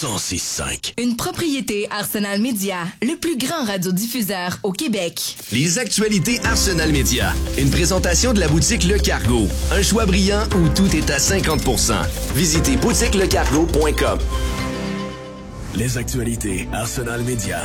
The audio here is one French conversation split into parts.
106.5. Une propriété Arsenal Média, le plus grand radiodiffuseur au Québec. Les actualités Arsenal Média. Une présentation de la boutique Le Cargo. Un choix brillant où tout est à 50%. Visitez boutiquelecargo.com. Les actualités Arsenal Média.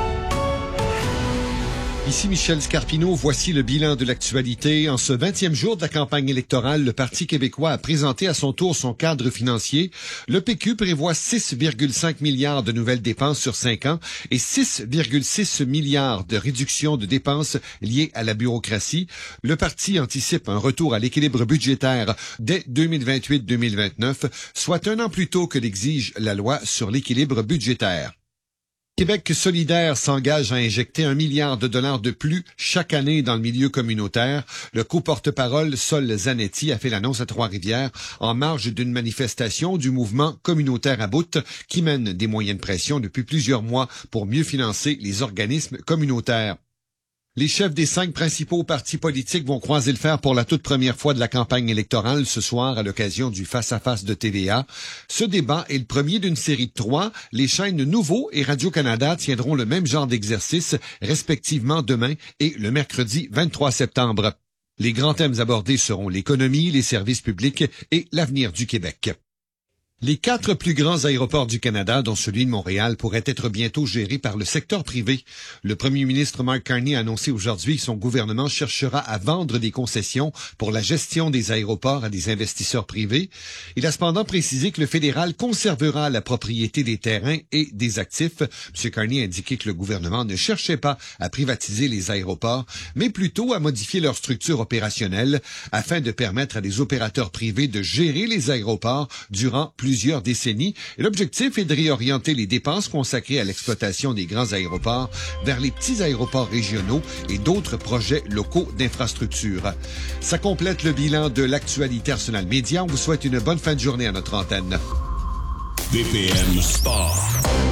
Ici Michel Scarpino, voici le bilan de l'actualité. En ce 20e jour de la campagne électorale, le Parti québécois a présenté à son tour son cadre financier. Le PQ prévoit 6,5 milliards de nouvelles dépenses sur 5 ans et 6,6 milliards de réduction de dépenses liées à la bureaucratie. Le parti anticipe un retour à l'équilibre budgétaire dès 2028-2029, soit un an plus tôt que l'exige la loi sur l'équilibre budgétaire. Québec solidaire s'engage à injecter 1 milliard de dollars de plus chaque année dans le milieu communautaire. Le co-porte-parole Sol Zanetti a fait l'annonce à Trois-Rivières en marge d'une manifestation du mouvement communautaire à bout qui mène des moyens de pression depuis plusieurs mois pour mieux financer les organismes communautaires. Les chefs des 5 principaux partis politiques vont croiser le fer pour la toute première fois de la campagne électorale ce soir à l'occasion du face-à-face de TVA. Ce débat est le premier d'une série de 3. Les chaînes Nouveau et Radio-Canada tiendront le même genre d'exercice, respectivement demain et le mercredi 23 septembre. Les grands thèmes abordés seront l'économie, les services publics et l'avenir du Québec. Les 4 plus grands aéroports du Canada, dont celui de Montréal, pourraient être bientôt gérés par le secteur privé. Le premier ministre Mark Carney a annoncé aujourd'hui que son gouvernement cherchera à vendre des concessions pour la gestion des aéroports à des investisseurs privés. Il a cependant précisé que le fédéral conservera la propriété des terrains et des actifs. M. Carney a indiqué que le gouvernement ne cherchait pas à privatiser les aéroports, mais plutôt à modifier leur structure opérationnelle afin de permettre à des opérateurs privés de gérer les aéroports durant plusieurs décennies. Et l'objectif est de réorienter les dépenses consacrées à l'exploitation des grands aéroports vers les petits aéroports régionaux et d'autres projets locaux d'infrastructure. Ça complète le bilan de l'actualité Arsenal Média. On vous souhaite une bonne fin de journée à notre antenne. BPM Sport.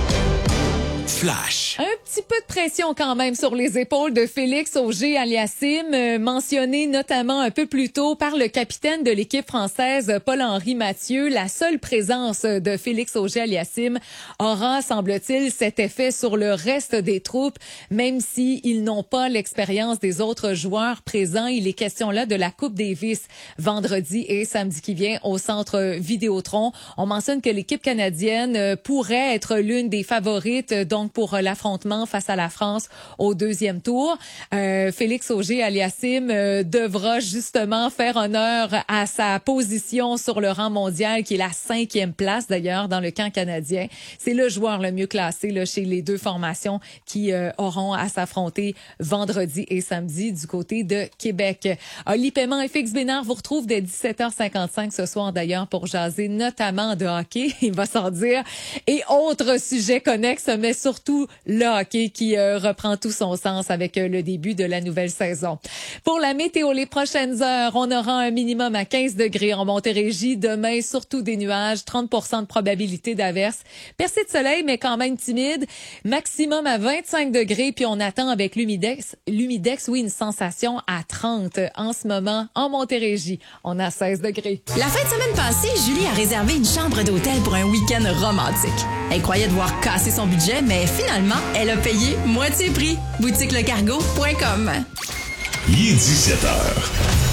Flash. Un petit peu de pression quand même sur les épaules de Félix Auger-Aliassime, mentionné notamment un peu plus tôt par le capitaine de l'équipe française, Paul-Henri Mathieu. La seule présence de Félix Auger-Aliassime aura, semble-t-il, cet effet sur le reste des troupes, même s'ils n'ont pas l'expérience des autres joueurs présents. Il est question là de la Coupe Davis vendredi et samedi qui vient au centre Vidéotron. On mentionne que l'équipe canadienne pourrait être l'une des favorites donc pour l'affrontement face à la France au deuxième tour. Félix Auger-Aliassime devra justement faire honneur à sa position sur le rang mondial, qui est la 5e place d'ailleurs dans le camp canadien. C'est le joueur le mieux classé là, chez les deux formations qui auront à s'affronter vendredi et samedi du côté de Québec. Oli Paiement et Fix Bénard vous retrouvent dès 17h55 ce soir d'ailleurs pour jaser notamment de hockey, il va s'en dire, et autres sujets connexes, mais surtout le hockey qui reprend tout son sens avec le début de la nouvelle saison. Pour la météo, les prochaines heures, on aura un minimum à 15 degrés en Montérégie. Demain, surtout des nuages, 30% de probabilité d'averse. Percée de soleil, mais quand même timide. Maximum à 25 degrés, puis on attend avec l'humidex, oui, une sensation à 30 en ce moment en Montérégie. On a 16 degrés. La fin de semaine passée, Julie a réservé une chambre d'hôtel pour un week-end romantique. Elle croyait devoir casser son budget, mais finalement, elle a payé moitié prix. Boutiquelecargo.com. Il est 17h.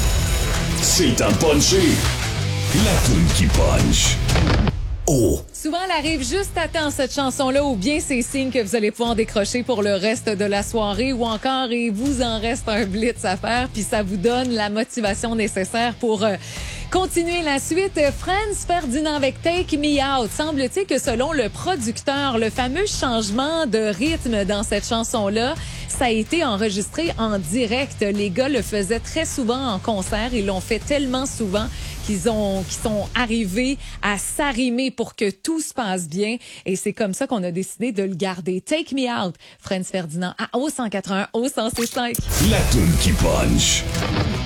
C'est le temps de puncher. La toune qui punch. Oh! Souvent, elle arrive juste à temps, cette chanson-là, ou bien c'est signe que vous allez pouvoir décrocher pour le reste de la soirée, ou encore, il vous en reste un blitz à faire, puis ça vous donne la motivation nécessaire pour continuer la suite. Franz Ferdinand avec Take Me Out. Semble-t-il que selon le producteur, le fameux changement de rythme dans cette chanson-là, ça a été enregistré en direct. Les gars le faisaient très souvent en concert. Ils l'ont fait tellement souvent qu'ils sont arrivés à s'arrimer pour que tout se passe bien. Et c'est comme ça qu'on a décidé de le garder. Take Me Out, Franz Ferdinand, à O181, O165. La toune qui punch.